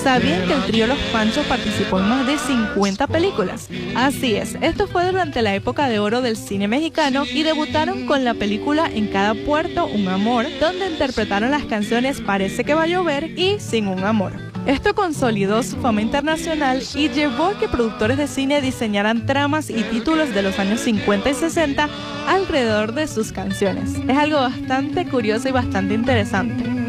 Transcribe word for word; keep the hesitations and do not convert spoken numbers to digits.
¿Sabían que el trío Los Panchos participó en más de cincuenta películas? Así es, esto fue durante la época de oro del cine mexicano y debutaron con la película En cada puerto un amor, donde interpretaron las canciones Parece que va a llover y Sin un amor. Esto consolidó su fama internacional y llevó a que productores de cine diseñaran tramas y títulos de los años cincuenta y sesenta alrededor de sus canciones. Es algo bastante curioso y bastante interesante.